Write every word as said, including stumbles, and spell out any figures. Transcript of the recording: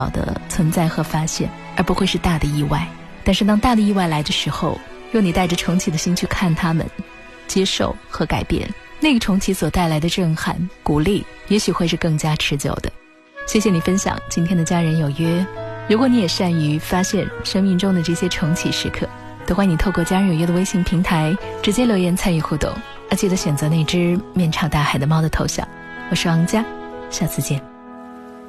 的存在和发现，而不会是大的意外。但是当大的意外来的时候，用你带着重启的心去看它们，接受和改变，那个重启所带来的震撼鼓励也许会是更加持久的。谢谢你分享今天的家人有约。如果你也善于发现生命中的这些重启时刻，都欢迎你透过家人有约的微信平台直接留言参与互动，而记得选择那只面朝大海的猫的头像。我是王佳，下次见。